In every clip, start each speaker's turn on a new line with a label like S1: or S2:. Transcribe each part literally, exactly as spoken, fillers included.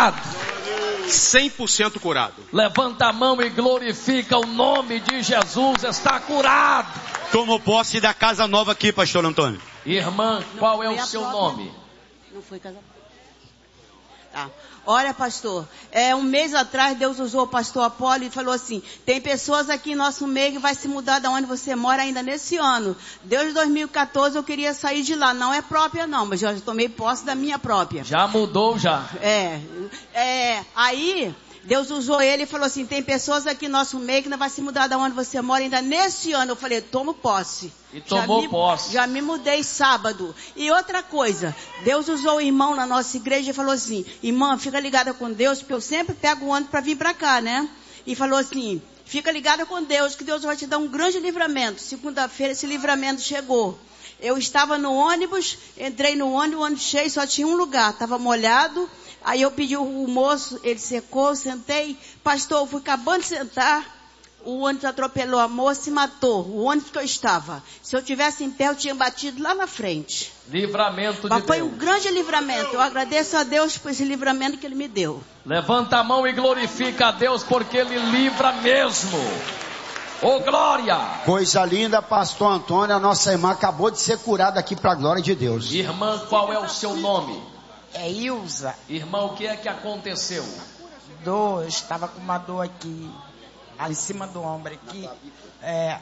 S1: curado.
S2: cem por cento curado.
S1: Levanta a mão e glorifica o nome de Jesus. Está curado.
S2: Tomou posse da casa nova aqui, pastor Antônio.
S1: Irmã, qual é o seu nome?
S3: Não foi casa. Tá. Olha, pastor, é, um mês atrás Deus usou o pastor Apolo e falou assim: tem pessoas aqui em nosso meio que vai se mudar da onde você mora ainda nesse ano. Desde dois mil e quatorze eu queria sair de lá. Não é própria não, mas já tomei posse da minha própria.
S1: Já mudou já.
S3: É, é aí Deus usou ele e falou assim: tem pessoas aqui em nosso meio que não vai se mudar da onde você mora ainda nesse ano. Eu falei: tomo posse.
S1: E tomou
S3: já me,
S1: posse.
S3: Já me mudei sábado. E outra coisa, Deus usou o irmão na nossa igreja e falou assim: irmã, fica ligada com Deus, porque eu sempre pego o ônibus para vir para cá, né? E falou assim: fica ligada com Deus, que Deus vai te dar um grande livramento. Segunda-feira esse livramento chegou. Eu estava no ônibus, entrei no ônibus, o ônibus cheio, só tinha um lugar, estava molhado. Aí eu pedi o moço, ele secou, sentei. Pastor, eu fui acabando de sentar. O ônibus atropelou a moça e matou o ônibus que eu estava. Se eu tivesse em pé, eu tinha batido lá na frente.
S1: Livramento de
S3: Mas foi
S1: Deus.
S3: um grande livramento. Eu agradeço a Deus por esse livramento que Ele me deu.
S1: Levanta a mão e glorifica a Deus, porque Ele livra mesmo. Ô, glória!
S4: Coisa linda, pastor Antônio. A nossa irmã acabou de ser curada aqui para a glória de Deus.
S1: Irmã, qual é o seu nome?
S5: É Ilza.
S1: Irmã, o que é que aconteceu?
S5: Dor, eu estava com uma dor aqui, em cima do ombro aqui. É,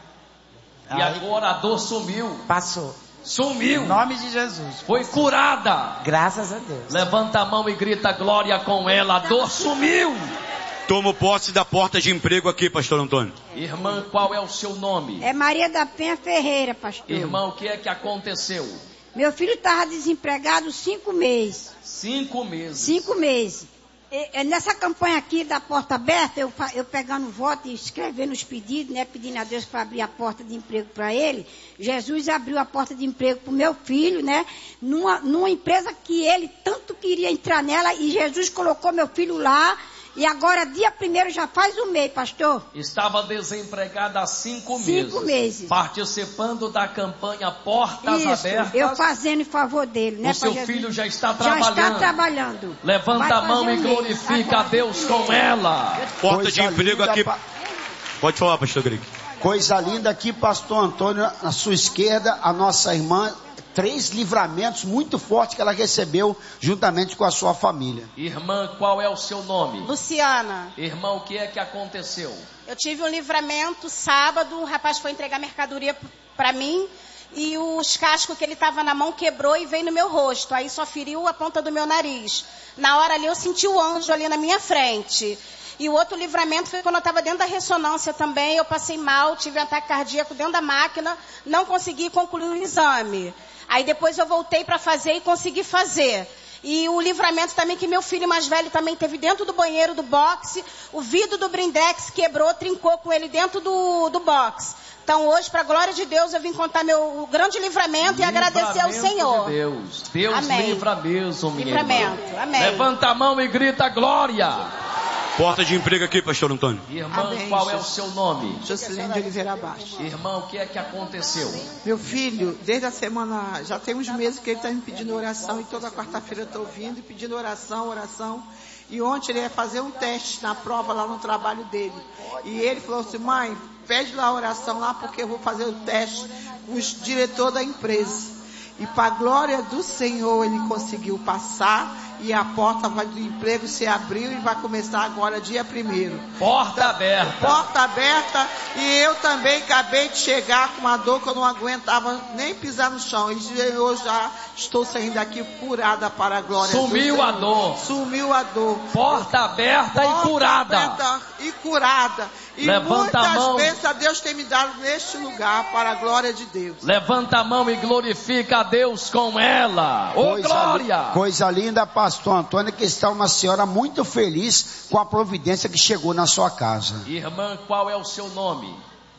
S1: e
S5: aí,
S1: agora a dor sumiu.
S5: Passou.
S1: Sumiu.
S5: Em nome de Jesus.
S1: Foi curada.
S5: Graças a Deus.
S1: Levanta a mão e grita glória com ela. A dor sumiu.
S2: Tomo posse da porta de emprego aqui, pastor Antônio.
S1: Irmã, qual é o seu nome?
S6: É Maria da Penha Ferreira, pastor.
S1: Irmã, o que é que aconteceu?
S6: Meu filho estava desempregado cinco meses.
S1: Cinco meses.
S6: Cinco meses. E, nessa campanha aqui da porta aberta, eu, eu pegando voto e escrevendo os pedidos, né, pedindo a Deus para abrir a porta de emprego para ele. Jesus abriu a porta de emprego para o meu filho, né, numa, numa empresa que ele tanto queria entrar nela, e Jesus colocou meu filho lá. E agora, dia primeiro, já faz um mês, pastor.
S1: Estava desempregada há cinco,
S6: cinco meses. Cinco meses.
S1: Participando da campanha Portas
S6: Isso,
S1: Abertas.
S6: Eu fazendo em favor dele, né?
S1: O seu
S6: Jesus?
S1: filho já está trabalhando.
S6: Já está trabalhando.
S1: Levanta
S6: Vai
S1: a mão
S6: um
S1: e glorifica a Deus com ela.
S2: Porta
S4: Coisa
S2: de emprego
S4: linda,
S2: aqui.
S4: pa...
S2: Pode falar, pastor Greg.
S4: Coisa linda aqui, pastor Antônio, à sua esquerda, a nossa irmã. Três livramentos muito fortes que ela recebeu juntamente com a sua família.
S1: Irmã, qual é o seu nome?
S7: Luciana.
S1: Irmã, o que é que aconteceu?
S7: Eu tive um livramento sábado, um rapaz foi entregar mercadoria para mim e os cascos que ele estava na mão quebrou e veio no meu rosto. Aí só feriu a ponta do meu nariz. Na hora ali eu senti o anjo ali na minha frente. E o outro livramento foi quando eu estava dentro da ressonância também. Eu passei mal, tive um ataque cardíaco dentro da máquina, não consegui concluir o exame. Aí depois eu voltei para fazer e consegui fazer. E o livramento também que meu filho mais velho também teve dentro do banheiro do boxe. O vidro do blindex quebrou, trincou com ele dentro do, do boxe. Então hoje, para a glória de Deus, eu vim contar meu grande livramento, livramento e agradecer ao Senhor.
S1: De Deus, Deus
S7: Amém.
S1: livra mesmo, minha
S7: livramento.
S1: Irmã.
S7: Amém.
S1: Levanta a mão e grita glória.
S2: Porta de emprego aqui, pastor Antônio.
S1: Irmã,
S5: Amém,
S1: qual
S5: Jesus.
S1: é o seu nome?
S5: Jocelyn de Oliveira Abaixo.
S1: Irmão, o que é que aconteceu?
S5: Meu filho, desde a semana, já tem uns meses que ele está me pedindo oração, e toda quarta-feira eu estou vindo e pedindo oração, oração. E ontem ele ia fazer um teste na prova lá no trabalho dele. E ele falou assim: mãe, pede lá a oração lá, porque eu vou fazer o teste com o diretor da empresa. E para a glória do Senhor ele conseguiu passar. E a porta do emprego se abriu e vai começar agora dia primeiro.
S1: Porta aberta.
S5: Porta aberta. E eu também acabei de chegar com uma dor que eu não aguentava nem pisar no chão. E eu já estou saindo daqui curada para a glória do Senhor.
S1: Sumiu a dor.
S5: Sumiu a dor.
S1: Porta aberta
S5: Porta
S1: e curada.
S5: Aberta e curada. E
S1: Levanta a mão.
S5: muitas bênçãos Deus tem me dado neste lugar para a glória de Deus.
S1: Levanta a mão e glorifica a Deus com ela. Ô,
S4: Coisa
S1: glória.
S4: li- Coisa linda, pastor Antônio, que está uma senhora muito feliz com a providência que chegou na sua casa.
S1: Irmã, qual é o seu nome?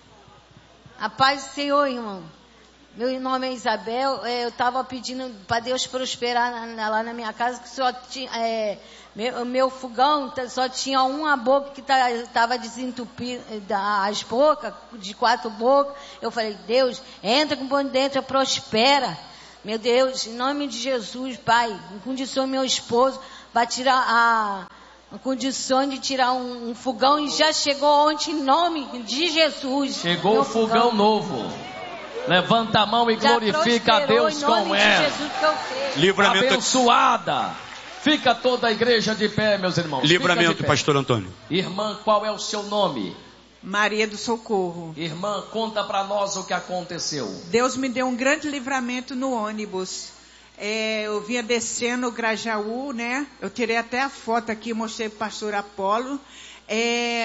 S8: A paz do Senhor, irmão. Meu nome é Isabel. Eu estava pedindo para Deus prosperar na, na, lá na minha casa, que só tinha, é, meu, meu fogão só tinha uma boca que estava desentupindo, as bocas, de quatro bocas. Eu falei: Deus, entra com o pão dentro, prospera. Meu Deus, em nome de Jesus, Pai, condição meu esposo, para tirar a, a condição de tirar um, um fogão e já chegou ontem em nome de Jesus.
S1: Chegou o fogão, fogão novo. Levanta a mão e já glorifica a Deus com ela.
S2: Livramento
S1: abençoada. Fica toda a igreja de pé, meus irmãos.
S2: Livramento, pastor Antônio.
S1: Irmã, qual é o seu nome?
S5: Maria do Socorro.
S1: Irmã, conta para nós o que aconteceu.
S5: Deus me deu um grande livramento no ônibus. É, eu vinha descendo o Grajaú, né? Eu tirei até a foto aqui, mostrei para o pastor Apolo. É,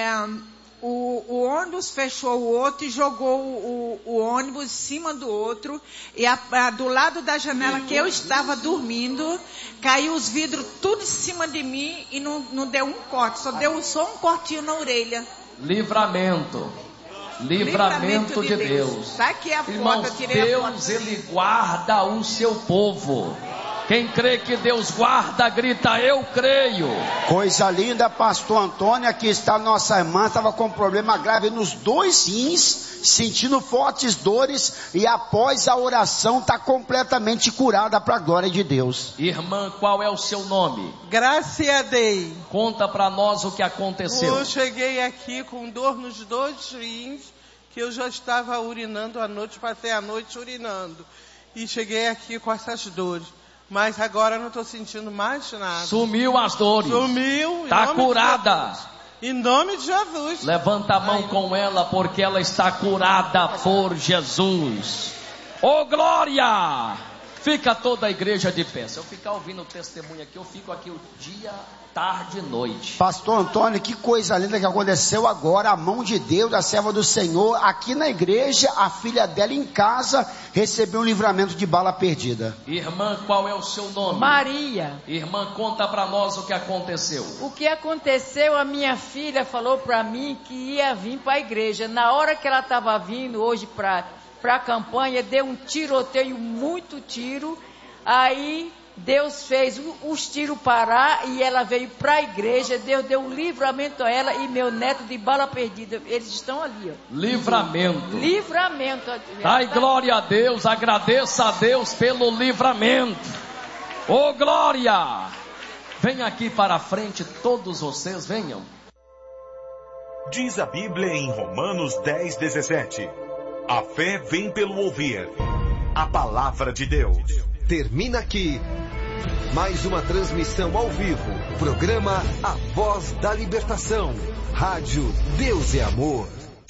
S5: o, o ônibus fechou o outro e jogou o, o ônibus em cima do outro. E a, a, do lado da janela que eu estava dormindo, caiu os vidros tudo em cima de mim e não, não deu um corte, só deu só um cortinho na orelha.
S1: Livramento. Livramento, Livramento de, de Deus. Deus.
S5: Tá aqui a foto,
S1: irmãos,
S5: eu tirei
S1: Deus,
S5: a foto.
S1: Ele guarda o seu povo. Quem crê que Deus guarda, grita, eu creio.
S4: Coisa linda, pastor Antônio. Aqui está nossa irmã, estava com problema grave nos dois rins, sentindo fortes dores, e após a oração está completamente curada para a glória de Deus.
S1: Irmã, qual é o seu nome?
S9: Graciadei.
S1: Conta para nós o que aconteceu.
S9: Eu cheguei aqui com dor nos dois rins, que eu já estava urinando à noite, passei a noite urinando, e cheguei aqui com essas dores. Mas agora não estou sentindo mais nada.
S1: Sumiu as dores.
S9: Sumiu.
S1: Está curada.
S9: Em nome de Jesus.
S1: Levanta a mão Ai. com ela, porque ela está curada por Jesus. Ô, glória! Fica toda a igreja de pé. Se eu ficar ouvindo o testemunho aqui, eu fico aqui o dia, tarde e noite.
S4: Pastor Antônio, que coisa linda que aconteceu agora. A mão de Deus, a serva do Senhor, aqui na igreja, a filha dela em casa, recebeu um livramento de bala perdida.
S1: Irmã, qual é o seu nome?
S10: Maria.
S1: Irmã, conta para nós o que aconteceu.
S10: O que aconteceu, a minha filha falou para mim que ia vir para a igreja. Na hora que ela estava vindo hoje para para a campanha, deu um tiroteio, muito tiro. Aí Deus fez os tiros parar e ela veio para a igreja. Deus deu um livramento a ela e meu neto de bala perdida. Eles estão ali, ó.
S1: Livramento.
S10: Livramento.
S1: Dai glória a Deus, agradeça a Deus pelo livramento. Ô, glória! Venha aqui para a frente, todos vocês, venham.
S11: Diz a Bíblia em Romanos dez, dezessete. A fé vem pelo ouvir a palavra de Deus.
S12: Termina aqui mais uma transmissão ao vivo. Programa A Voz da Libertação. Rádio Deus é Amor.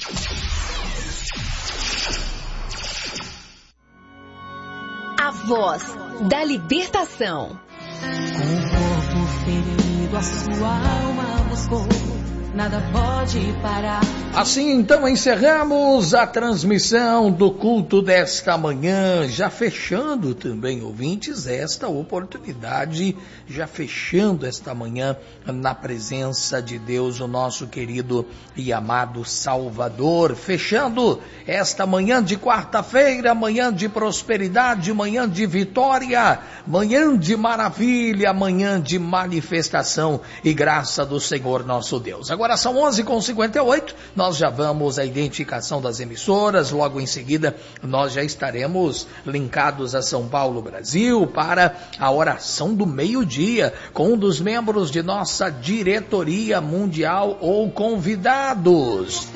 S13: A Voz da Libertação.
S14: Com o corpo ferido, a sua alma buscou. Nada pode parar.
S15: Assim então encerramos a transmissão do culto desta manhã, já fechando também, ouvintes, esta oportunidade, já fechando esta manhã na presença de Deus, o nosso querido e amado Salvador, fechando esta manhã de quarta-feira, manhã de prosperidade, manhã de vitória, manhã de maravilha, manhã de manifestação e graça do Senhor nosso Deus. Agora Agora são onze e cinquenta e oito, nós já vamos à identificação das emissoras, logo em seguida nós já estaremos linkados a São Paulo, Brasil, para a oração do meio-dia, com um dos membros de nossa diretoria mundial ou convidados.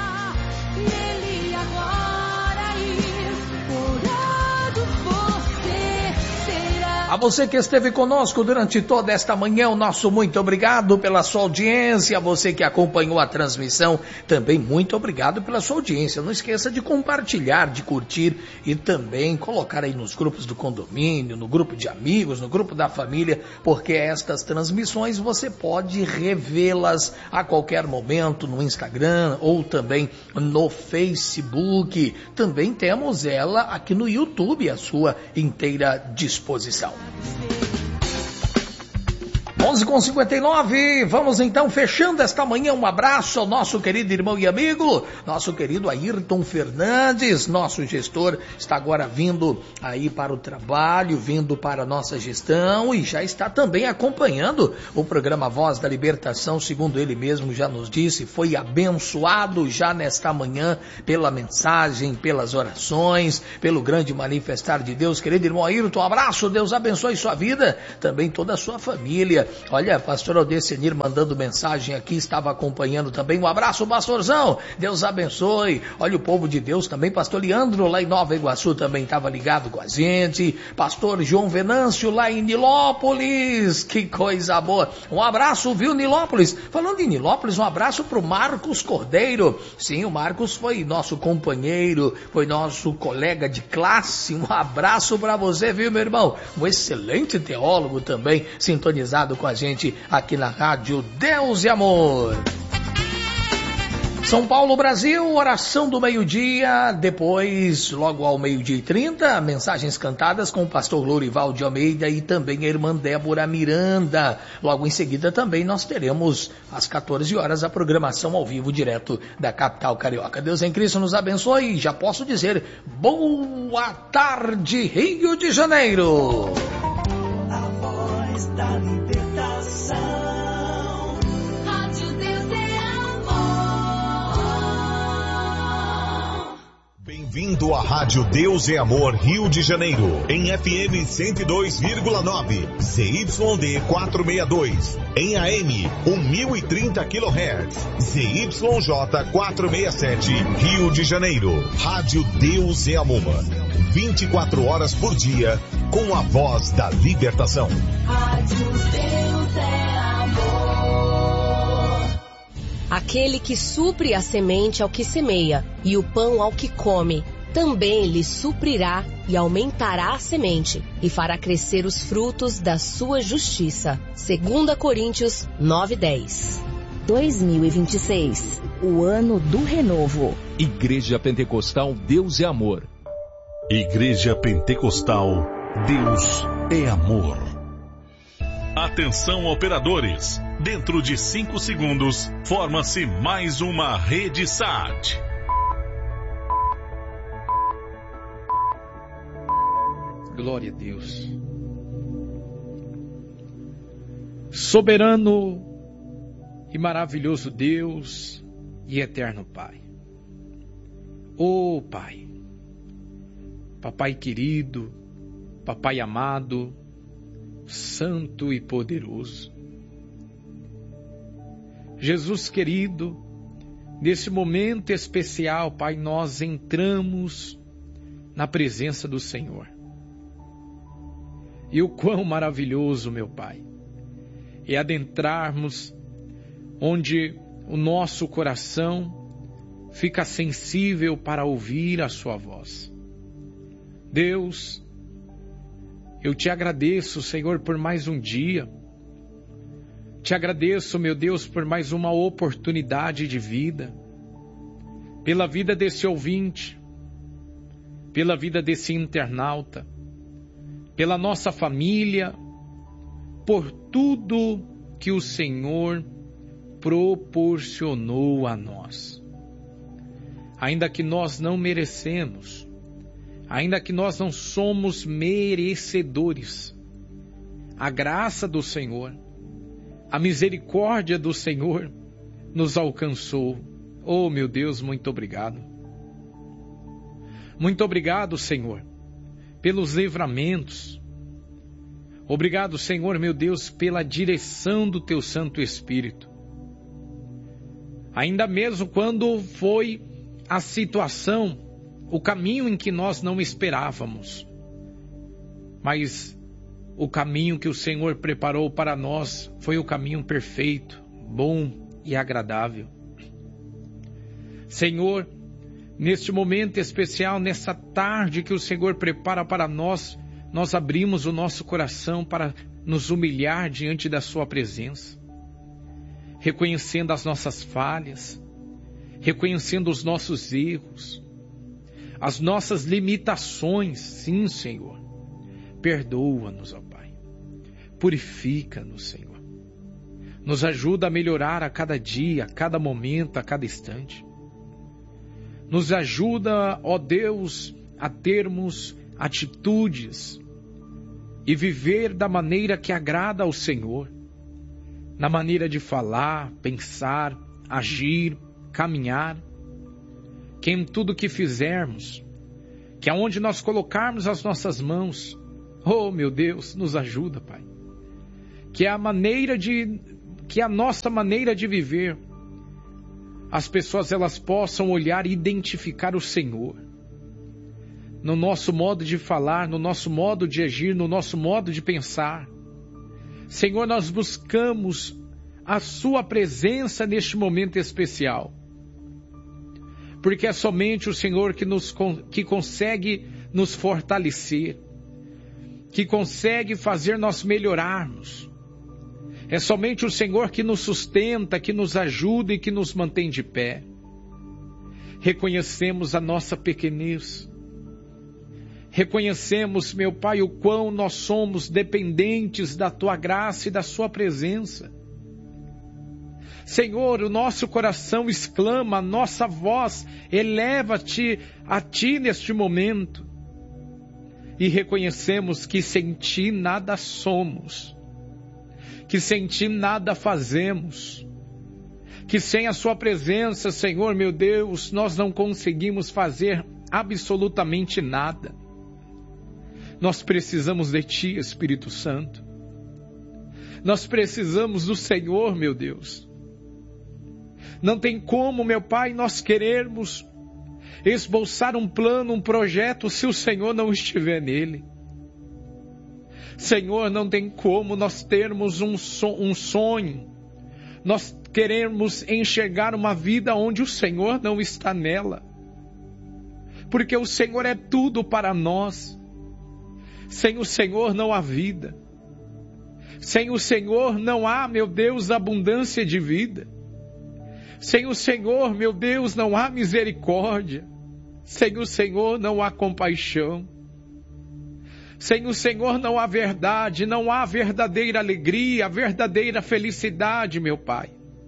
S15: A você que esteve conosco durante toda esta manhã, o nosso muito obrigado pela sua audiência. A você que acompanhou a transmissão, também muito obrigado pela sua audiência. Não esqueça de compartilhar, de curtir e também colocar aí nos grupos do condomínio, no grupo de amigos, no grupo da família, porque estas transmissões você pode revê-las a qualquer momento no Instagram ou também no Facebook. Também temos ela aqui no YouTube à sua inteira disposição. onze com cinquenta e nove, vamos então fechando esta manhã, um abraço ao nosso querido irmão e amigo, nosso querido Ayrton Fernandes, nosso gestor, está agora vindo aí para o trabalho, vindo para a nossa gestão e já está também acompanhando o programa Voz da Libertação, segundo ele mesmo já nos disse, foi abençoado já nesta manhã pela mensagem, pelas orações, pelo grande manifestar de Deus. Querido irmão Ayrton, um abraço, Deus abençoe sua vida, também toda a sua família. Olha, pastor Aldecenir mandando mensagem aqui, estava acompanhando também. Um abraço, pastorzão. Deus abençoe. Olha o povo de Deus também. Pastor Leandro, lá em Nova Iguaçu, também estava ligado com a gente. Pastor João Venâncio, lá em Nilópolis. Que coisa boa. Um abraço, viu, Nilópolis? Falando em Nilópolis, um abraço pro Marcos Cordeiro. Sim, o Marcos foi nosso companheiro, foi nosso colega de classe. Um abraço para você, viu, meu irmão? Um excelente teólogo também, sintonizado com a gente aqui na Rádio Deus e Amor. São Paulo, Brasil, oração do meio-dia, depois, logo ao meio-dia e trinta, mensagens cantadas com o pastor Lourival de Almeida e também a irmã Débora Miranda. Logo em seguida também nós teremos às quatorze horas a programação ao vivo direto da capital carioca. Deus em Cristo nos abençoe e já posso dizer boa tarde, Rio de Janeiro.
S14: A voz da libertação.
S11: Bem-vindo à Rádio Deus é Amor Rio de Janeiro, em F M cento e dois vírgula nove, Z Y D quatrocentos e sessenta e dois, em A M mil e trinta quilohertz, Z Y J quatrocentos e sessenta e sete, Rio de Janeiro. Rádio Deus é Amor, vinte e quatro horas por dia, com a voz da libertação.
S13: Rádio Deus é Amor. Aquele que supre a semente ao que semeia e o pão ao que come, também lhe suprirá e aumentará a semente e fará crescer os frutos da sua justiça. Segunda Coríntios nove, dez.
S16: dois mil e vinte e seis, o ano do renovo.
S17: Igreja Pentecostal Deus é Amor.
S18: Igreja Pentecostal Deus é Amor.
S19: Atenção, operadores. Dentro de cinco segundos, forma-se mais uma rede S A T.
S20: Glória a Deus. Soberano e maravilhoso Deus e eterno Pai. Ô Pai, Papai querido, Papai amado, santo e poderoso. Jesus querido, nesse momento especial, Pai, nós entramos na presença do Senhor. E o quão maravilhoso, meu Pai, é adentrarmos onde o nosso coração fica sensível para ouvir a sua voz. Deus, eu te agradeço, Senhor, por mais um dia. Te agradeço, meu Deus, por mais uma oportunidade de vida. Pela vida desse ouvinte, pela vida desse internauta, pela nossa família, por tudo que o Senhor proporcionou a nós. Ainda que nós não merecemos, ainda que nós não somos merecedores, a graça do Senhor, a misericórdia do Senhor nos alcançou. Oh, meu Deus, muito obrigado. Muito obrigado, Senhor, pelos livramentos. Obrigado, Senhor, meu Deus, pela direção do Teu Santo Espírito. Ainda mesmo quando foi a situação, o caminho em que nós não esperávamos, mas o caminho que o Senhor preparou para nós foi o caminho perfeito, bom e agradável. Senhor, neste momento especial, nessa tarde que o Senhor prepara para nós, nós abrimos o nosso coração para nos humilhar diante da Sua presença, reconhecendo as nossas falhas, reconhecendo os nossos erros, as nossas limitações. Sim, Senhor. Perdoa-nos, ó Pai. Purifica-nos, Senhor. Nos ajuda a melhorar a cada dia, a cada momento, a cada instante. Nos ajuda, ó Deus, a termos atitudes e viver da maneira que agrada ao Senhor. Na maneira de falar, pensar, agir, caminhar. Que em tudo que fizermos, que aonde nós colocarmos as nossas mãos, oh, meu Deus, nos ajuda, Pai. que é a maneira de, que é a nossa maneira de viver, as pessoas elas possam olhar e identificar o Senhor no nosso modo de falar, no nosso modo de agir, no nosso modo de pensar. Senhor, nós buscamos a Sua presença neste momento especial, porque é somente o Senhor que, nos, que consegue nos fortalecer, que consegue fazer nós melhorarmos. É somente o Senhor que nos sustenta, que nos ajuda e que nos mantém de pé. Reconhecemos a nossa pequenez. Reconhecemos, meu Pai, o quão nós somos dependentes da Tua graça e da Sua presença. Senhor, o nosso coração exclama, a nossa voz eleva-te a Ti neste momento. E reconhecemos que sem Ti nada somos, que sem Ti nada fazemos, que sem a Sua presença, Senhor, meu Deus, nós não conseguimos fazer absolutamente nada. Nós precisamos de Ti, Espírito Santo. Nós precisamos do Senhor, meu Deus. Não tem como, meu Pai, nós querermos esboçar um plano, um projeto, se o Senhor não estiver nele. Senhor, não tem como nós termos um, so, um sonho, nós queremos enxergar uma vida onde o Senhor não está nela, porque o Senhor é tudo para nós. Sem o Senhor não há vida, sem o Senhor não há, meu Deus, abundância de vida, sem o Senhor, meu Deus, não há misericórdia, sem o Senhor não há compaixão, sem o Senhor não há verdade, não há verdadeira alegria, verdadeira felicidade, meu Pai.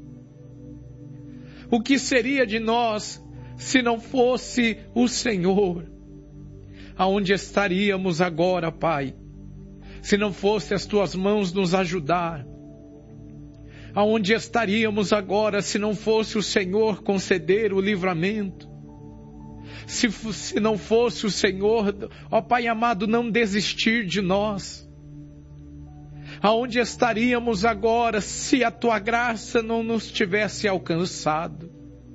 S20: O que seria de nós se não fosse o Senhor? Aonde estaríamos agora, Pai, se não fosse as Tuas mãos nos ajudar? Aonde estaríamos agora se não fosse o Senhor conceder o livramento? Se, se não fosse o Senhor, ó Pai amado, não desistir de nós? Aonde estaríamos agora se a Tua graça não nos tivesse alcançado?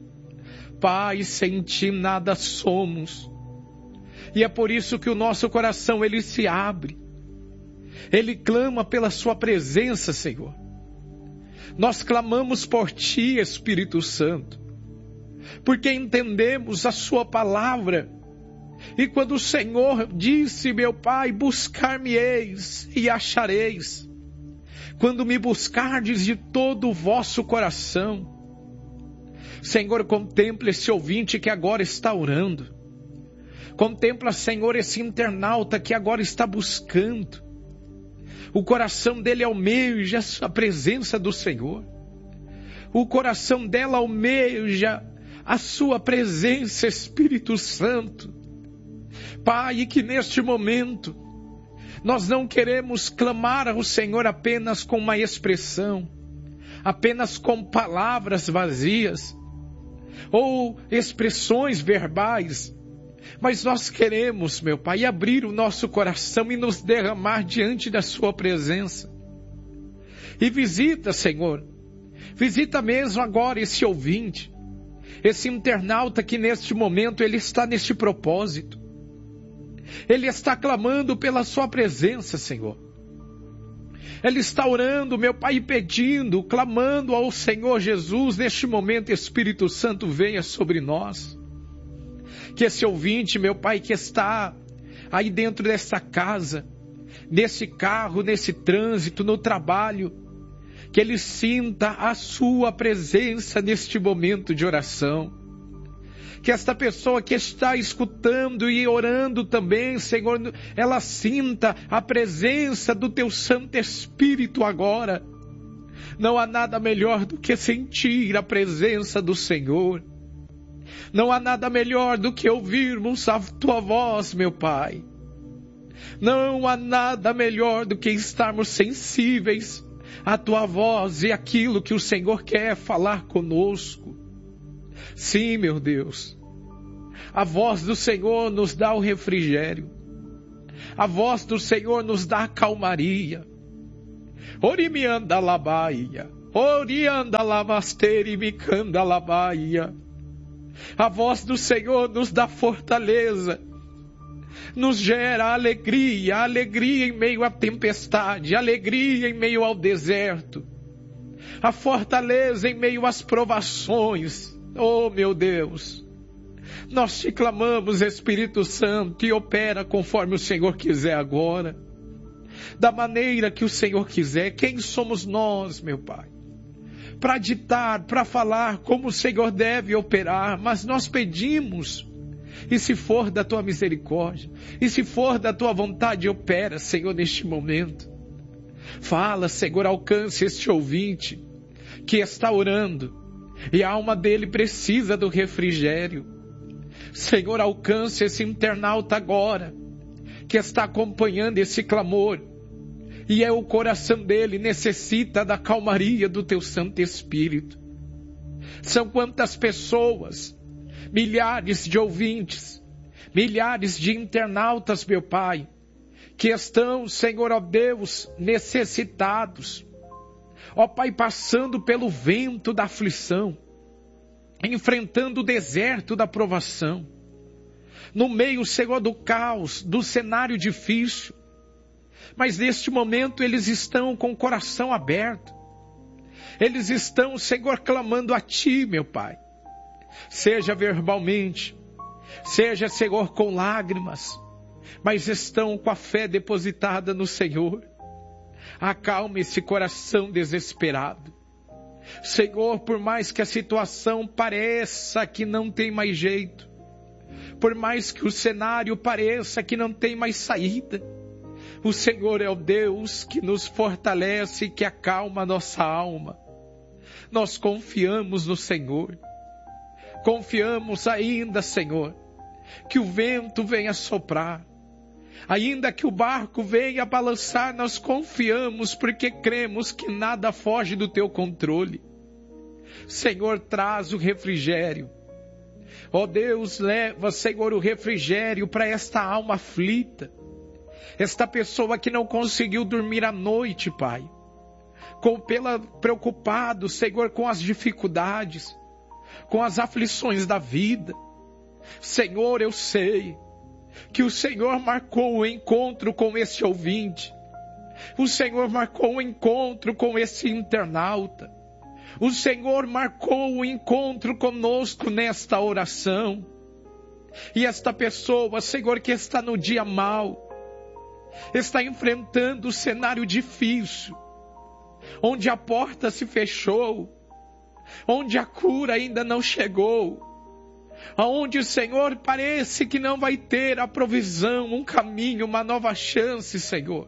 S20: Pai, sem Ti nada somos. E é por isso que o nosso coração, ele se abre. Ele clama pela Sua presença, Senhor. Nós clamamos por Ti, Espírito Santo, porque entendemos a Sua palavra. E quando o Senhor disse, meu Pai, buscar-me-eis e achareis, quando me buscardes de todo o vosso coração. Senhor, contempla esse ouvinte que agora está orando. Contempla, Senhor, esse internauta que agora está buscando. O coração dele almeja a presença do Senhor. O coração dela almeja a Sua presença, Espírito Santo. Pai, que neste momento nós não queremos clamar ao Senhor apenas com uma expressão, apenas com palavras vazias, ou expressões verbais, mas nós queremos, meu Pai, abrir o nosso coração e nos derramar diante da Sua presença. E visita, Senhor, visita mesmo agora esse ouvinte, esse internauta que neste momento ele está neste propósito. Ele está clamando pela Sua presença, Senhor. Ele está orando, meu Pai, pedindo, clamando ao Senhor Jesus. Neste momento, Espírito Santo, venha sobre nós. Que esse ouvinte, meu Pai, que está aí dentro desta casa, nesse carro, nesse trânsito, no trabalho, que ele sinta a Sua presença neste momento de oração. Que esta pessoa que está escutando e orando também, Senhor, ela sinta a presença do Teu Santo Espírito agora. Não há nada melhor do que sentir a presença do Senhor. Não há nada melhor do que ouvirmos a Tua voz, meu Pai. Não há nada melhor do que estarmos sensíveis à Tua voz e aquilo que o Senhor quer falar conosco. Sim, meu Deus, a voz do Senhor nos dá o refrigério, a voz do Senhor nos dá a calmaria, Orimianda labaia, orianda lavasteri micanda labaia. A voz do Senhor nos dá fortaleza, nos gera alegria, alegria em meio à tempestade, alegria em meio ao deserto, a fortaleza em meio às provações. Oh meu Deus, nós te clamamos, Espírito Santo, e opera conforme o Senhor quiser agora, da maneira que o Senhor quiser. Quem somos nós, meu Pai, para ditar, para falar como o Senhor deve operar? Mas nós pedimos, e se for da tua misericórdia, e se for da tua vontade, opera, Senhor, neste momento. Fala, Senhor, alcance este ouvinte que está orando, e a alma dele precisa do refrigério. Senhor, alcance esse internauta agora, que está acompanhando esse clamor, e é o coração dele necessita da calmaria do teu Santo Espírito. São quantas pessoas, milhares de ouvintes, milhares de internautas, meu Pai, que estão, Senhor, ó Deus, necessitados, ó Pai, passando pelo vento da aflição, enfrentando o deserto da provação, no meio, Senhor, do caos, do cenário difícil, mas neste momento eles estão com o coração aberto, eles estão, Senhor, clamando a Ti, meu Pai, seja verbalmente, seja, Senhor, com lágrimas, mas estão com a fé depositada no Senhor. Acalme esse coração desesperado. Senhor, por mais que a situação pareça que não tem mais jeito, por mais que o cenário pareça que não tem mais saída, o Senhor é o Deus que nos fortalece e que acalma a nossa alma. Nós confiamos no Senhor. Confiamos ainda, Senhor, que o vento venha soprar, ainda que o barco venha balançar, nós confiamos porque cremos que nada foge do teu controle. Senhor, traz o refrigério. Ó Deus, leva, Senhor, o refrigério para esta alma aflita, esta pessoa que não conseguiu dormir à noite, Pai, com, pela, preocupado, Senhor, com as dificuldades, com as aflições da vida. Senhor, eu sei que o Senhor marcou o encontro com esse ouvinte, o Senhor marcou o encontro com esse internauta, o Senhor marcou o encontro conosco nesta oração, e esta pessoa, Senhor, que está no dia mau, está enfrentando o cenário difícil, onde a porta se fechou, onde a cura ainda não chegou, aonde o Senhor parece que não vai ter a provisão, um caminho, uma nova chance, Senhor.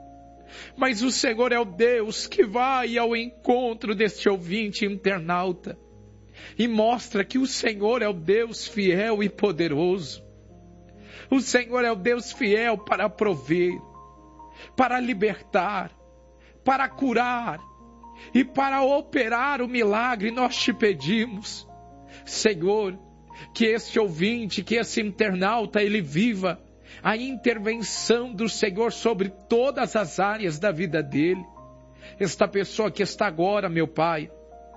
S20: Mas o Senhor é o Deus que vai ao encontro deste ouvinte internauta e mostra que o Senhor é o Deus fiel e poderoso. O Senhor é o Deus fiel para prover, para libertar, para curar e para operar o milagre. Nós te pedimos, Senhor, que este ouvinte, que esse internauta, ele viva a intervenção do Senhor sobre todas as áreas da vida dele. Esta pessoa que está agora, meu Pai,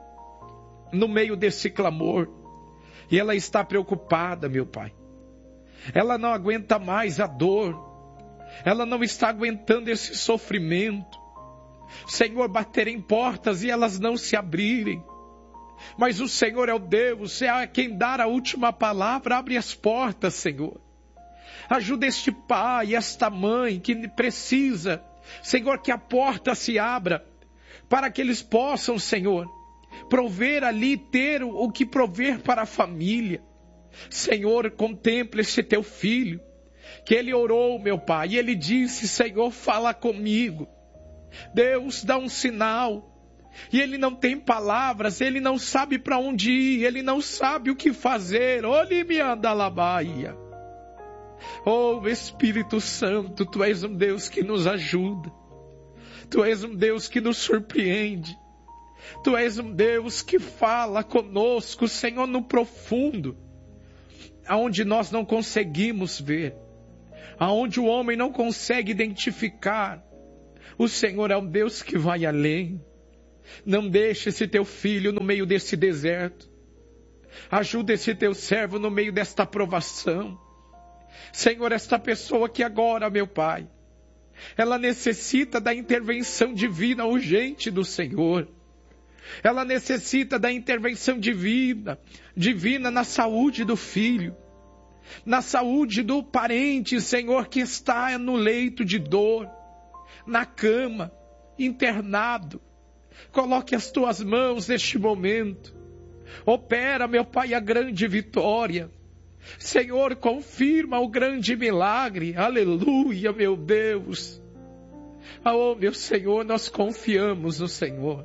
S20: no meio desse clamor, e ela está preocupada, meu Pai. Ela não aguenta mais a dor, ela não está aguentando esse sofrimento. Senhor, bater em portas e elas não se abrirem. Mas o Senhor é o Deus, é quem dá a última palavra. Abre as portas, Senhor. Ajuda este pai, esta mãe que precisa, Senhor, que a porta se abra, para que eles possam, Senhor, prover ali, ter o que prover para a família. Senhor, contempla esse teu filho, que ele orou, meu Pai, e ele disse, Senhor, fala comigo. Deus, dá um sinal. E ele não tem palavras, ele não sabe para onde ir, ele não sabe o que fazer. Olhe me anda lá, Bahia. Oh, Espírito Santo, Tu és um Deus que nos ajuda. Tu és um Deus que nos surpreende. Tu és um Deus que fala conosco, Senhor, no profundo, aonde nós não conseguimos ver, aonde o homem não consegue identificar. O Senhor é um Deus que vai além. Não deixe esse teu filho no meio desse deserto. Ajuda esse teu servo no meio desta provação. Senhor, esta pessoa que agora, meu Pai, ela necessita da intervenção divina urgente do Senhor. Ela necessita da intervenção divina, divina na saúde do filho, na saúde do parente, Senhor, que está no leito de dor, na cama, internado. Coloque as tuas mãos neste momento. Opera, meu Pai, a grande vitória. Senhor, confirma o grande milagre. Aleluia, meu Deus. Oh, meu Senhor, nós confiamos no Senhor.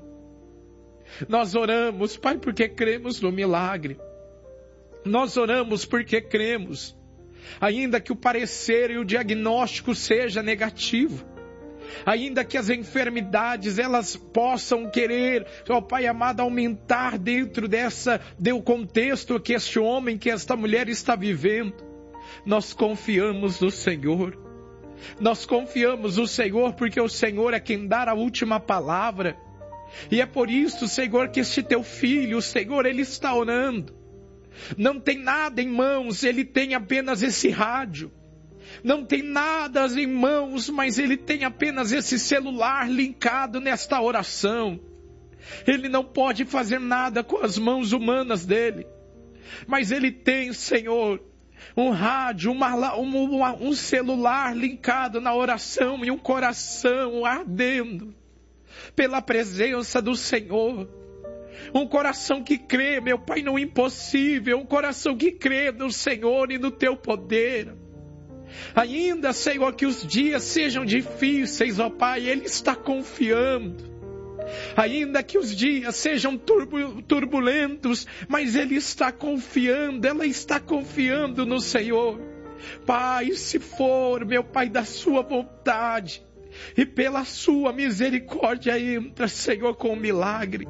S20: Nós oramos, Pai, porque cremos no milagre. Nós oramos porque cremos. Ainda que o parecer e o diagnóstico seja negativo. Ainda que as enfermidades, elas possam querer, ó Pai amado, aumentar dentro dessa, do contexto que este homem, que esta mulher está vivendo. Nós confiamos no Senhor. Nós confiamos no Senhor porque o Senhor é quem dá a última palavra. E é por isso, Senhor, que este teu filho, o Senhor, ele está orando. Não tem nada em mãos, ele tem apenas esse rádio. Não tem nada em mãos, mas ele tem apenas esse celular linkado nesta oração. Ele não pode fazer nada com as mãos humanas dele. Mas ele tem, Senhor, um rádio, uma, um, um celular linkado na oração e um coração ardendo pela presença do Senhor. Um coração que crê, meu Pai, no impossível. Um coração que crê no Senhor e no teu poder. Ainda, Senhor, que os dias sejam difíceis, ó Pai, Ele está confiando. Ainda que os dias sejam turbulentos, mas Ele está confiando, ela está confiando no Senhor. Pai, se for, meu Pai, da sua vontade, e pela sua misericórdia, entra, Senhor, com o milagre.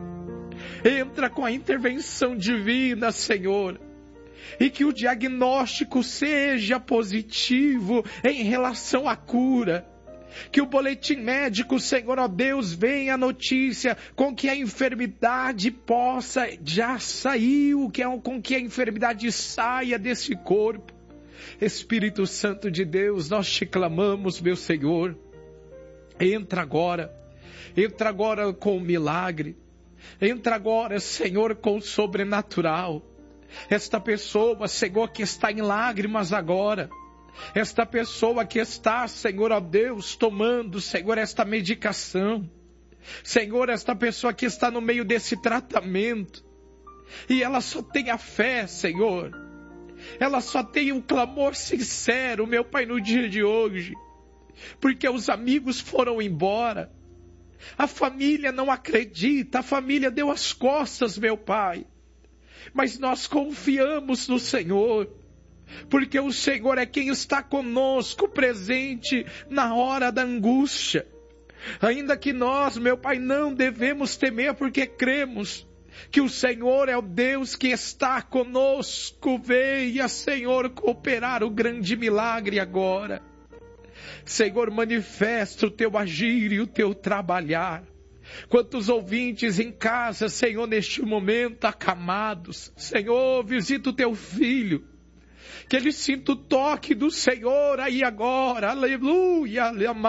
S20: Entra com a intervenção divina, Senhor. E que o diagnóstico seja positivo em relação à cura. Que o boletim médico, Senhor, ó Deus, venha a notícia com que a enfermidade possa já sair, com que a enfermidade saia desse corpo. Espírito Santo de Deus, nós te clamamos, meu Senhor. Entra agora, entra agora com o milagre. Entra agora, Senhor, com o sobrenatural. Esta pessoa, Senhor, que está em lágrimas agora. Esta pessoa que está, Senhor, ó Deus, tomando, Senhor, esta medicação. Senhor, esta pessoa que está no meio desse tratamento. E ela só tem a fé, Senhor. Ela só tem um clamor sincero, meu Pai, no dia de hoje. Porque os amigos foram embora. A família não acredita, a família deu as costas, meu Pai. Mas nós confiamos no Senhor, porque o Senhor é quem está conosco, presente na hora da angústia. Ainda que nós, meu Pai, não devemos temer, porque cremos que o Senhor é o Deus que está conosco. Venha, Senhor, cooperar o grande milagre agora. Senhor, manifesta o teu agir e o teu trabalhar. Quantos ouvintes em casa, Senhor, neste momento acamados, Senhor, visita o teu filho, que ele sinta o toque do Senhor aí agora, aleluia,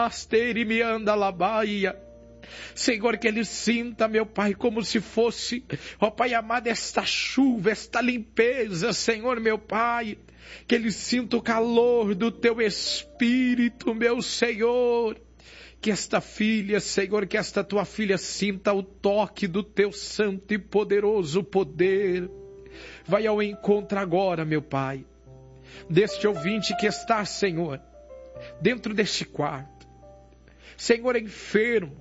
S20: e me anda labaia. Senhor, que ele sinta, meu Pai, como se fosse, ó Pai amado, esta chuva, esta limpeza, Senhor, meu Pai, que ele sinta o calor do teu Espírito, meu Senhor. Que esta filha, Senhor, que esta tua filha sinta o toque do teu santo e poderoso poder. Vai ao encontro agora, meu Pai, deste ouvinte que está, Senhor, dentro deste quarto. Senhor, enfermo,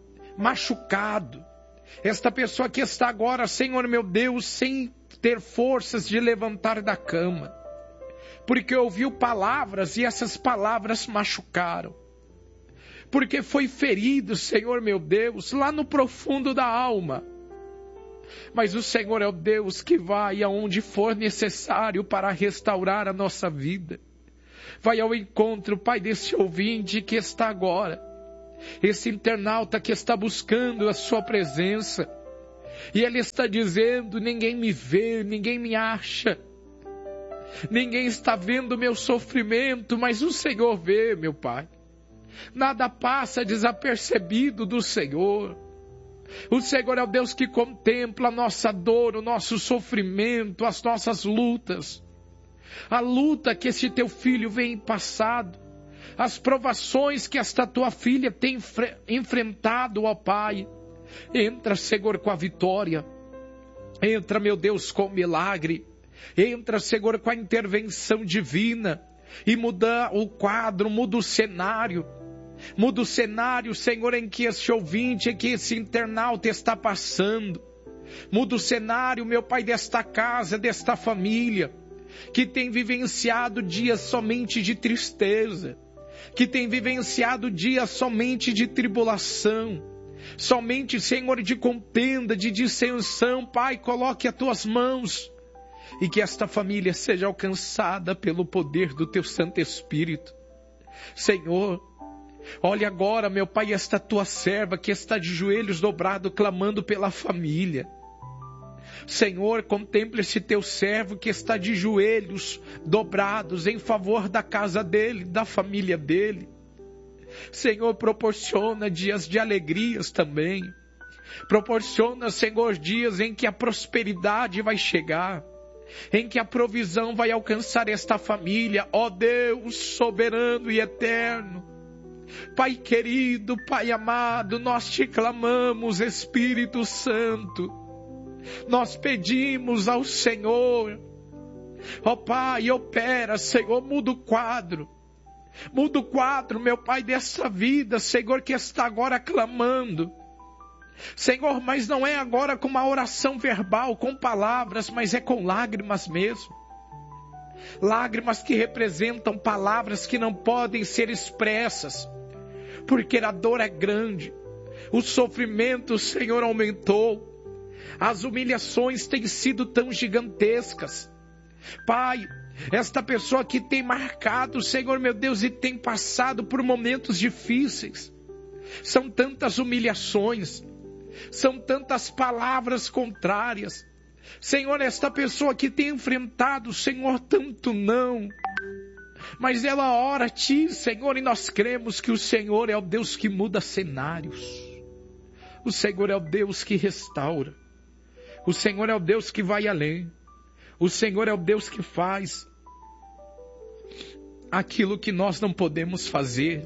S20: machucado. Esta pessoa que está agora, Senhor, meu Deus, sem ter forças de levantar da cama. Porque ouviu palavras e essas palavras machucaram. Porque foi ferido, Senhor meu Deus, lá no profundo da alma. Mas o Senhor é o Deus que vai aonde for necessário para restaurar a nossa vida. Vai ao encontro, Pai, desse ouvinte que está agora. esse internauta que está buscando a sua presença, e ele está dizendo: ninguém me vê, ninguém me acha, ninguém está vendo o meu sofrimento, mas o Senhor vê, meu Pai. Nada passa desapercebido do Senhor. O Senhor é o Deus que contempla a nossa dor, o nosso sofrimento, as nossas lutas. A luta que esse teu filho vem passado, as provações que esta tua filha tem enfrentado, ó Pai. Entra, Senhor, com a vitória. Entra, meu Deus, com o milagre. Entra, Senhor, com a intervenção divina. E muda o quadro, muda o cenário. Muda o cenário, Senhor, em que esse ouvinte, em que esse internauta está passando. Muda o cenário, meu Pai, desta casa, desta família, que tem vivenciado dias somente de tristeza, que tem vivenciado dias somente de tribulação, somente, Senhor, de contenda, de dissensão. Pai, coloque as tuas mãos, e que esta família seja alcançada pelo poder do teu Santo Espírito. Senhor, olha agora, meu Pai, esta tua serva que está de joelhos dobrados, clamando pela família. Senhor, contemple esse teu servo que está de joelhos dobrados em favor da casa dele, da família dele. Senhor, proporciona dias de alegrias também. Proporciona, Senhor, dias em que a prosperidade vai chegar, em que a provisão vai alcançar esta família. Ó Deus soberano e eterno, Pai querido, Pai amado, nós te clamamos, Espírito Santo. Nós pedimos ao Senhor, ó Pai, opera, Senhor, muda o quadro. Muda o quadro, meu Pai, dessa vida, Senhor, que está agora clamando. Senhor, mas não é agora com uma oração verbal, com palavras, mas é com lágrimas mesmo. Lágrimas que representam palavras que não podem ser expressas, porque a dor é grande, o sofrimento, Senhor, aumentou, as humilhações têm sido tão gigantescas. Pai, esta pessoa que tem marcado, Senhor meu Deus, e tem passado por momentos difíceis, são tantas humilhações, são tantas palavras contrárias. Senhor, esta pessoa que tem enfrentado, Senhor, tanto não, mas ela ora a Ti, Senhor, e nós cremos que o Senhor é o Deus que muda cenários. O Senhor é o Deus que restaura. O Senhor é o Deus que vai além. O Senhor é o Deus que faz aquilo que nós não podemos fazer.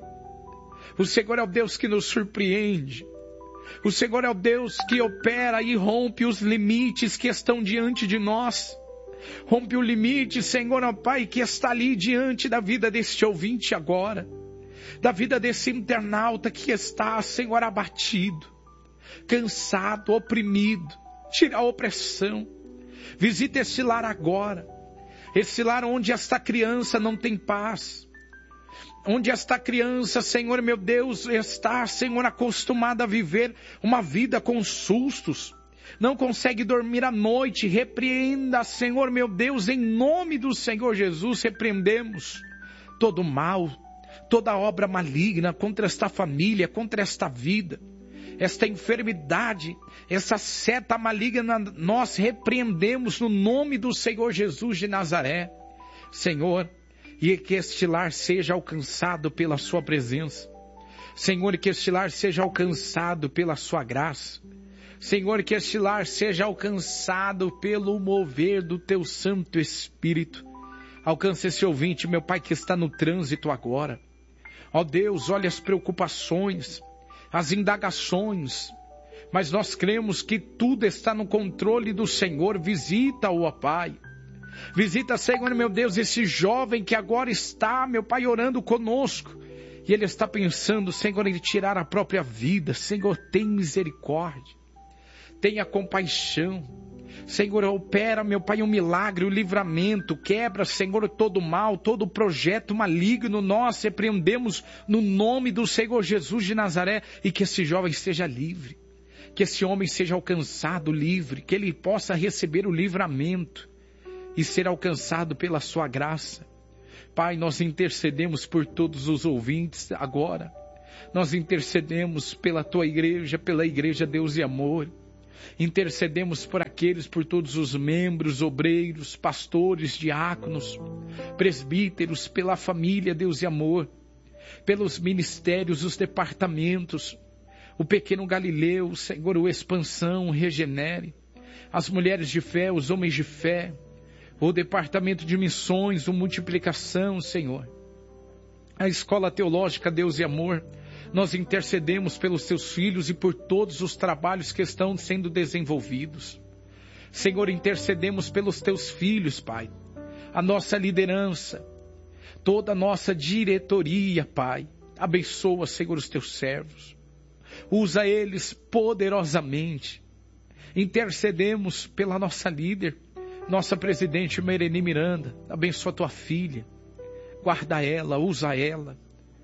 S20: O Senhor é o Deus que nos surpreende. O Senhor é o Deus que opera e rompe os limites que estão diante de nós. Rompe o limite, Senhor, ó Pai, que está ali diante da vida deste ouvinte agora. Da vida desse internauta que está, Senhor, abatido, cansado, oprimido. Tira a opressão. Visita esse lar agora. Esse lar onde esta criança não tem paz. Onde esta criança, Senhor meu Deus, está, Senhor, acostumada a viver uma vida com sustos. Não consegue dormir à noite. Repreenda, Senhor meu Deus, em nome do Senhor Jesus, repreendemos todo mal, toda obra maligna contra esta família, contra esta vida. Esta enfermidade, essa seta maligna, nós repreendemos no nome do Senhor Jesus de Nazaré. Senhor, e que este lar seja alcançado pela sua presença. Senhor, que este lar seja alcançado pela sua graça. Senhor, que este lar seja alcançado pelo mover do teu Santo Espírito. Alcance esse ouvinte, meu Pai, que está no trânsito agora. Ó Deus, olha as preocupações, as indagações, mas nós cremos que tudo está no controle do Senhor. Visita-o, ó Pai. Visita, Senhor, meu Deus, esse jovem que agora está, meu Pai, orando conosco. E ele está pensando, Senhor, em tirar a própria vida. Senhor, tem misericórdia. Tenha compaixão. Senhor, opera, meu Pai, um milagre, um livramento. Quebra, Senhor, todo mal, todo projeto maligno. Nós repreendemos no nome do Senhor Jesus de Nazaré. E que esse jovem seja livre. Que esse homem seja alcançado livre. Que ele possa receber o livramento e ser alcançado pela sua graça. Pai, nós intercedemos por todos os ouvintes agora. Nós intercedemos pela tua igreja, pela igreja Deus e Amor. Intercedemos por aqueles, por todos os membros, obreiros, pastores, diáconos, presbíteros, pela família Deus e Amor, pelos ministérios, os departamentos, o Pequeno Galileu, Senhor, o Expansão, o Regenere, as mulheres de fé, os homens de fé, o departamento de missões, o Multiplicação, Senhor, a Escola Teológica Deus e Amor. Nós intercedemos pelos teus filhos e por todos os trabalhos que estão sendo desenvolvidos. Senhor, intercedemos pelos teus filhos, Pai, a nossa liderança, toda a nossa diretoria, Pai. Abençoa, Senhor, os teus servos. Usa eles poderosamente. Intercedemos pela nossa líder, nossa presidente Mereni Miranda. Abençoa tua filha. Guarda ela, usa ela.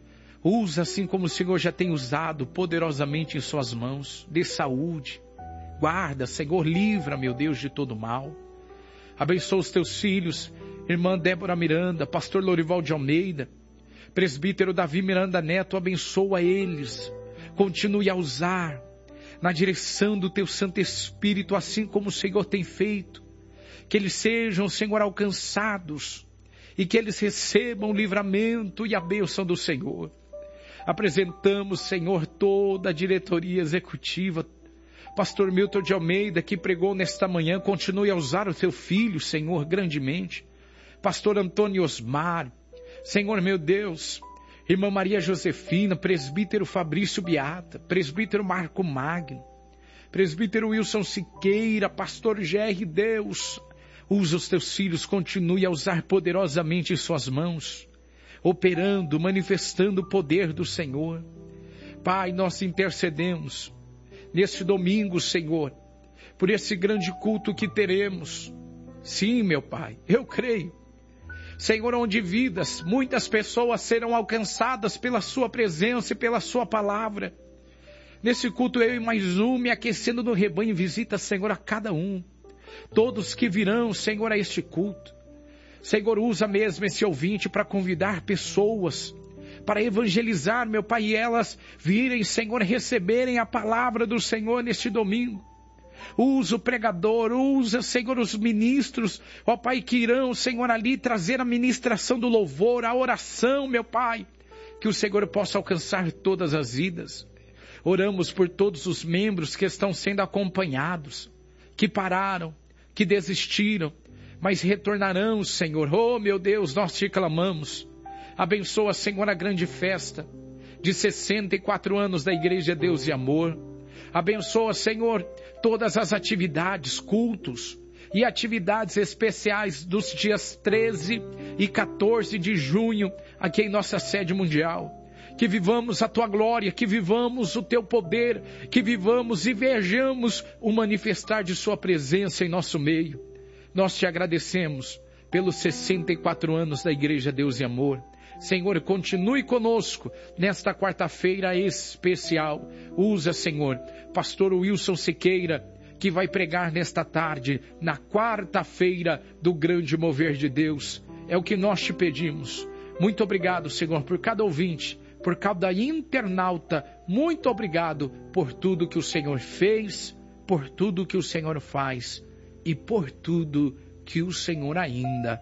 S20: Usa assim como o Senhor já tem usado poderosamente em suas mãos. Dê saúde. Guarda, Senhor, livra, meu Deus, de todo mal. Abençoa os teus filhos, irmã Débora Miranda, pastor Lorival de Almeida, presbítero Davi Miranda Neto. Abençoa eles. Continue a usar na direção do teu Santo Espírito, assim como o Senhor tem feito. Que eles sejam, Senhor, alcançados e que eles recebam o livramento e a bênção do Senhor. Apresentamos, Senhor, toda a diretoria executiva. Pastor Milton de Almeida, que pregou nesta manhã, continue a usar o teu filho, Senhor, grandemente. Pastor Antônio Osmar, Senhor, meu Deus, irmã Maria Josefina, presbítero Fabrício Beata, presbítero Marco Magno, presbítero Wilson Siqueira, pastor G R Deus, usa os teus filhos, continue a usar poderosamente em suas mãos, operando, manifestando o poder do Senhor. Pai, nós intercedemos neste domingo, Senhor, por esse grande culto que teremos. Sim, meu Pai, eu creio, Senhor, onde vidas, muitas pessoas serão alcançadas pela sua presença e pela sua palavra. Nesse culto eu e mais um me aquecendo no rebanho, visita, Senhor, a cada um. Todos que virão, Senhor, a este culto. Senhor, usa mesmo esse ouvinte para convidar pessoas, para evangelizar, meu Pai, e elas virem, Senhor, receberem a palavra do Senhor neste domingo. Usa o pregador, usa, Senhor, os ministros, ó Pai, que irão, Senhor, ali trazer a ministração do louvor, a oração, meu Pai, que o Senhor possa alcançar todas as vidas. Oramos por todos os membros que estão sendo acompanhados, que pararam, que desistiram, mas retornarão, Senhor. Oh, meu Deus, nós te clamamos. Abençoa, Senhor, a grande festa de sessenta e quatro anos da Igreja Deus e Amor. Abençoa, Senhor, todas as atividades, cultos e atividades especiais dos dias treze e quatorze de junho, aqui em nossa sede mundial. Que vivamos a tua glória, que vivamos o teu poder, que vivamos e vejamos o manifestar de sua presença em nosso meio. Nós te agradecemos pelos sessenta e quatro anos da Igreja Deus e Amor. Senhor, continue conosco nesta quarta-feira especial. Usa, Senhor, pastor Wilson Siqueira, que vai pregar nesta tarde, na quarta-feira do grande mover de Deus. É o que nós te pedimos. Muito obrigado, Senhor, por cada ouvinte, por cada internauta. Muito obrigado por tudo que o Senhor fez, por tudo que o Senhor faz e por tudo que o Senhor ainda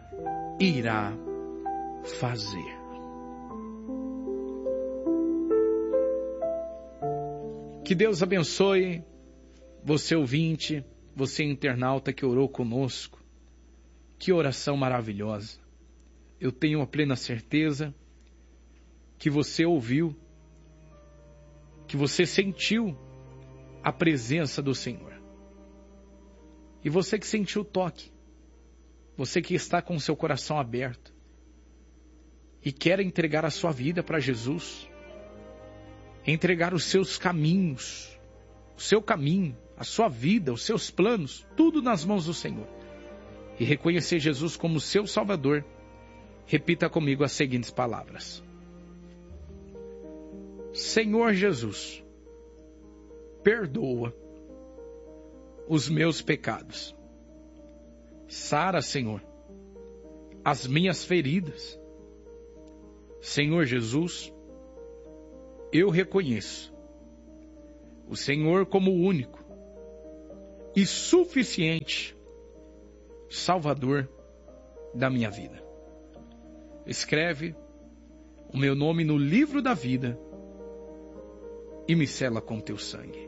S20: irá fazer. Que Deus abençoe você ouvinte, você internauta que orou conosco. Que oração maravilhosa. Eu tenho a plena certeza que você ouviu, que você sentiu a presença do Senhor. E você que sentiu o toque, você que está com o seu coração aberto e quer entregar a sua vida para Jesus, entregar os seus caminhos, o seu caminho, a sua vida, os seus planos, tudo nas mãos do Senhor, e reconhecer Jesus como seu Salvador, repita comigo as seguintes palavras: Senhor Jesus, perdoa os meus pecados. Sara, Senhor, as minhas feridas. Senhor Jesus, eu reconheço o Senhor como o único e suficiente Salvador da minha vida. Escreve o meu nome no livro da vida e me sela com teu sangue.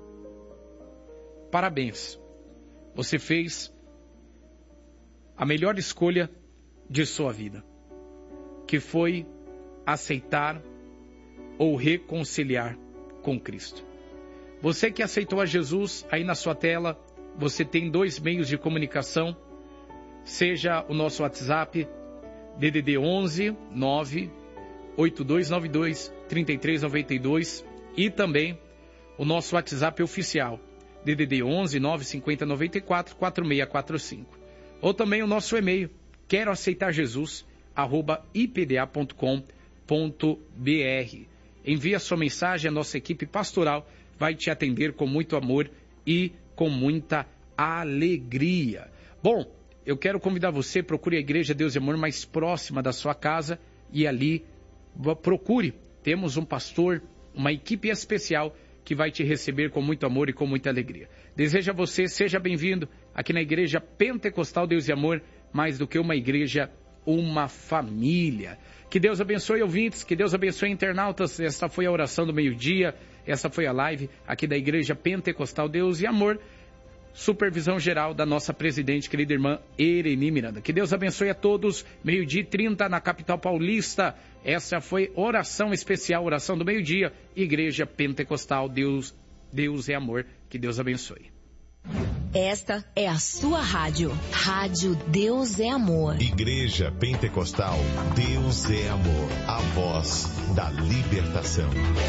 S20: Parabéns, você fez a melhor escolha de sua vida, que foi aceitar ou reconciliar com Cristo. Você que aceitou a Jesus, aí na sua tela, você tem dois meios de comunicação, seja o nosso WhatsApp, D D D onze nove oito dois nove dois três três nove dois, e também o nosso WhatsApp oficial, D D D onze nove cinco zero nove quatro quatro seis quatro cinco. Ou também o nosso e-mail, quero aceitar Jesus, arroba i p d a ponto com ponto b r. Envie a sua mensagem, a nossa equipe pastoral vai te atender com muito amor e com muita alegria. Bom, eu quero convidar você, procure a Igreja Deus e Amor mais próxima da sua casa e ali procure. Temos um pastor, uma equipe especial que vai te receber com muito amor e com muita alegria. Desejo a você, seja bem-vindo aqui na Igreja Pentecostal Deus e Amor, mais do que uma igreja, uma família. Que Deus abençoe ouvintes, que Deus abençoe internautas. Essa foi a oração do meio-dia, essa foi a live aqui da Igreja Pentecostal Deus e Amor, supervisão geral da nossa presidente, querida irmã Ereni Miranda. Que Deus abençoe a todos, meio-dia e trinta na capital paulista. Essa foi oração especial, oração do meio-dia, Igreja Pentecostal Deus, Deus é Amor. Que Deus abençoe.
S16: Esta é a sua rádio, Rádio Deus é Amor.
S11: Igreja Pentecostal Deus é Amor, a voz da libertação.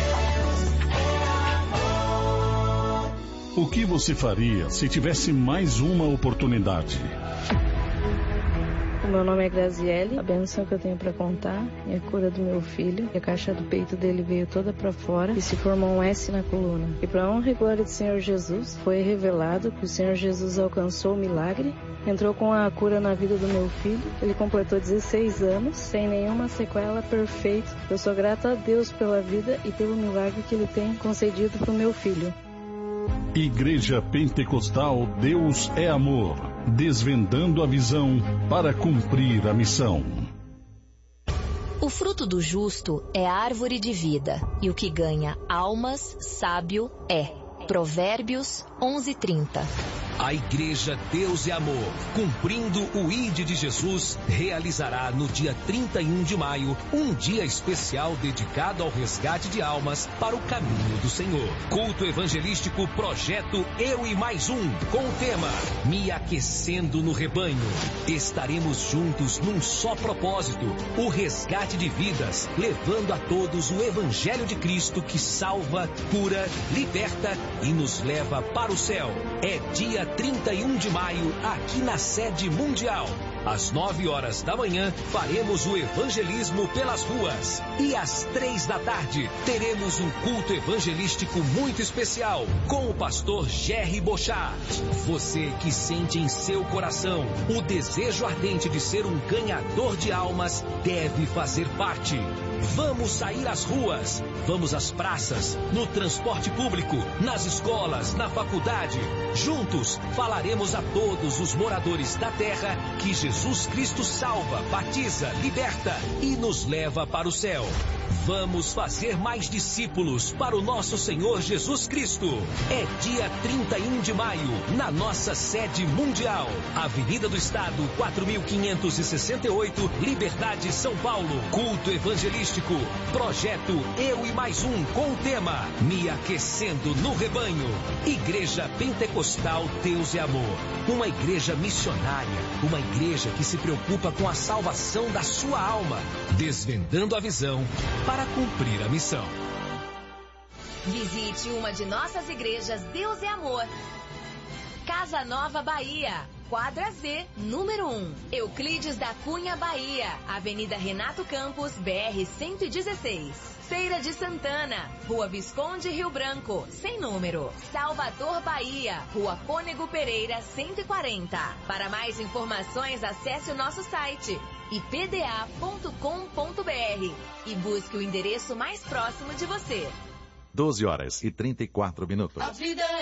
S18: O que você faria se tivesse mais uma oportunidade?
S21: O meu nome é Graziele. A bênção que eu tenho para contar é a cura do meu filho. A caixa do peito dele veio toda para fora e se formou um S na coluna. E para a honra e glória do Senhor Jesus, foi revelado que o Senhor Jesus alcançou o milagre, entrou com a cura na vida do meu filho. Ele completou dezesseis anos, sem nenhuma sequela, perfeito. Eu sou grata a Deus pela vida e pelo milagre que Ele tem concedido para o meu filho.
S18: Igreja Pentecostal Deus é Amor, desvendando a visão para cumprir a missão.
S16: O fruto do justo é árvore de vida, e o que ganha almas, sábio é. Provérbios onze, trinta.
S22: A Igreja Deus é Amor, cumprindo o I D de Jesus, realizará no dia trinta e um de maio um dia especial dedicado ao resgate de almas para o caminho do Senhor. Culto evangelístico Projeto Eu e Mais Um, com o tema Me Aquecendo no Rebanho. Estaremos juntos num só propósito, o resgate de vidas, levando a todos o Evangelho de Cristo que salva, cura, liberta e nos leva para o céu. É dia trinta e um de maio, aqui na sede mundial. Às nove horas da manhã, faremos o evangelismo pelas ruas. E às três da tarde, teremos um culto evangelístico muito especial, com o pastor Jerry Bochart. Você que sente em seu coração o desejo ardente de ser um ganhador de almas, deve fazer parte. Vamos sair às ruas, vamos às praças, no transporte público, nas escolas, na faculdade. Juntos, falaremos a todos os moradores da terra que Jesus Cristo salva, batiza, liberta e nos leva para o céu. Vamos fazer mais discípulos para o nosso Senhor Jesus Cristo. É dia trinta e um de maio, na nossa sede mundial. Avenida do Estado, quatro mil quinhentos e sessenta e oito, Liberdade, São Paulo. Culto evangelístico, Projeto Eu e Mais Um, com o tema Me Aquecendo no Rebanho. Igreja Pentecostal Deus é Amor. Uma igreja missionária, uma igreja que se preocupa com a salvação da sua alma, desvendando a visão para cumprir a missão.
S16: Visite uma de nossas igrejas Deus é Amor. Casa Nova, Bahia, quadra Z, número um, Euclides da Cunha, Bahia, Avenida Renato Campos, B R cento e dezesseis. Feira de Santana, Rua Visconde Rio Branco, sem número. Salvador, Bahia, Rua Cônego Pereira, cento e quarenta. Para mais informações, acesse o nosso site i p d a ponto com ponto b r e busque o endereço mais próximo de você.
S3: doze horas e trinta e quatro minutos.
S14: A vida